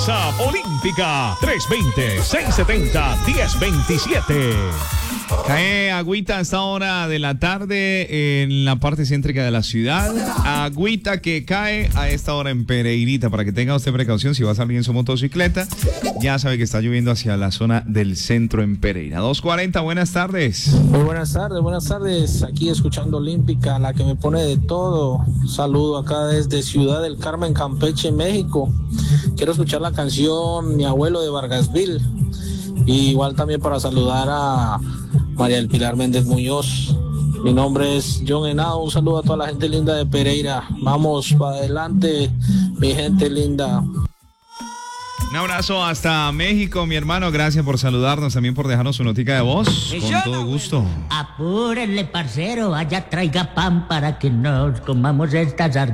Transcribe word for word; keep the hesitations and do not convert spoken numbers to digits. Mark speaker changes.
Speaker 1: WhatsApp Olímpica tres dos cero, seis siete cero, uno cero dos siete.
Speaker 2: Cae agüita a esta hora de la tarde en la parte céntrica de la ciudad. Agüita que cae a esta hora en Pereirita, para que tenga usted precaución si va a salir en su motocicleta. Ya sabe que está lloviendo hacia la zona del centro en Pereira. dos cuarenta, buenas tardes.
Speaker 3: Muy buenas tardes, buenas tardes. Aquí escuchando Olímpica, la que me pone de todo. Saludo acá desde Ciudad del Carmen, Campeche, México. Quiero escuchar la canción Mi Abuelo de Vargasville. Y igual también para saludar a María del Pilar Méndez Muñoz. Mi nombre es John Henao. Un saludo a toda la gente linda de Pereira. Vamos para adelante, mi gente linda.
Speaker 2: Un abrazo hasta México, mi hermano. Gracias por saludarnos, también por dejarnos su notica de voz. Con todo gusto.
Speaker 4: Apúrenle, parcero. Allá traiga pan para que nos comamos estas sardinas.